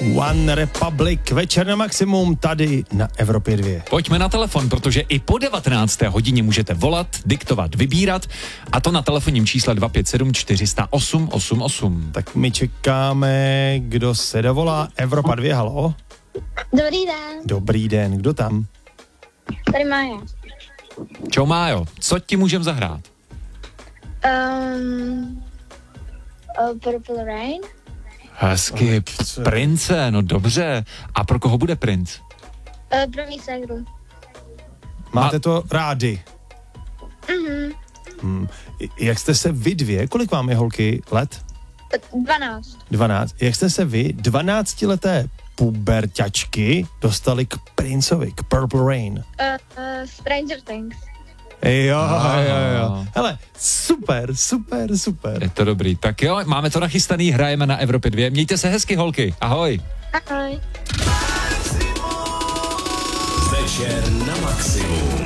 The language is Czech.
One Republic, večer na maximum tady na Evropě 2. Pojďme na telefon, protože i po 19. hodině můžete volat, diktovat, vybírat, a to na telefonním čísle 257 408 888. Tak my čekáme, kdo se dovolá. Evropa 2, halo? Dobrý den, Dobrý den, kdo tam? tady Mája. Čau Májo, co ti můžem zahrát? Purple Rain. Hezky, Prince, no dobře. A pro koho bude Prince? Pro mý ségru. Máte to rádi? Jak jste se vy dvě, kolik vám je holky let? 12. 12. Jak jste se vy, 12leté puberťačky, dostali k Princovi, k Purple Rain? Stranger Things. Jo. Hele, super. Je to dobrý. Tak jo, máme to nachystaný, hrajeme na Evropě 2. Mějte se hezky, holky. Ahoj. Ahoj. Večer na maximum.